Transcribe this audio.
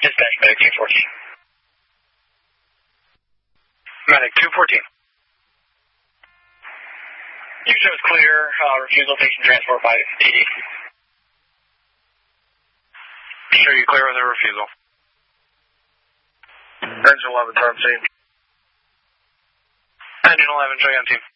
Dispatch Medic 214. Medic 214. You shows clear, refusal patient transport by TD. Show you clear with a refusal. Engine 11, turn team. Engine 11, show you on team.